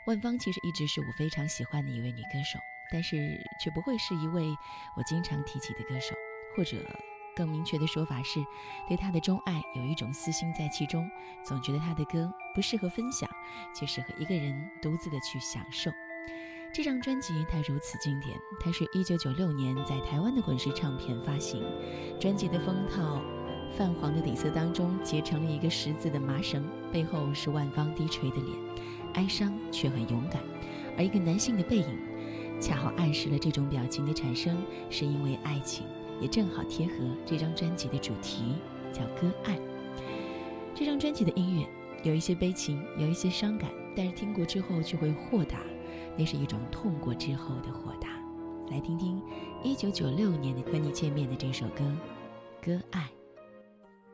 万芳其实一直是我非常喜欢的一位女歌手，但是却不会是一位我经常提起的歌手，或者更明确的说法是，对她的钟爱有一种私心在其中，总觉得她的歌不适合分享，却适合一个人独自的去享受。这张专辑它如此经典，它是1996年在台湾的滚石唱片发行，专辑的封套泛黄的底色当中结成了一个十字的麻绳，背后是万芳低垂的脸，哀伤却很勇敢，而一个男性的背影恰好暗示了这种表情的产生是因为爱情，也正好贴合这张专辑的主题，叫歌爱。这张专辑的音乐有一些悲情，有一些伤感，但是听过之后却会豁达，那是一种痛过之后的豁达。来听听1996年的和你见面的这首歌《歌爱》。